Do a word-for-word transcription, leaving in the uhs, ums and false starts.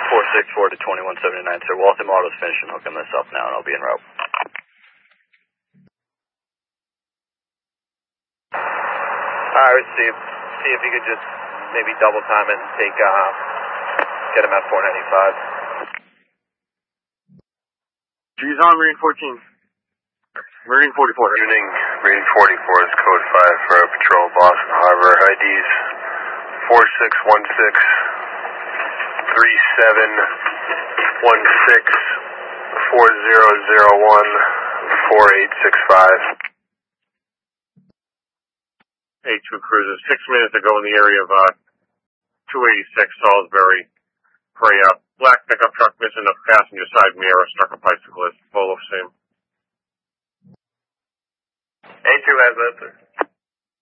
four six four to twenty-one seventy-nine, sir. Waltham Auto's finishing hooking this up now, and I'll be en route. Alright, Steve. See if you could just maybe double time it and take, uh, get him at four ninety-five. G's on Marine fourteen. Marine forty-four. Evening, Marine forty-four is code five for a patrol Boston Harbor. I Ds four six one six, three seven one six, four zero zero one, four eight six five. A two cruisers, six minutes ago in the area of uh, two eighty-six Salisbury. For a uh, black pickup truck missing a passenger side mirror, struck a bicyclist. Full of same. A two has that, sir.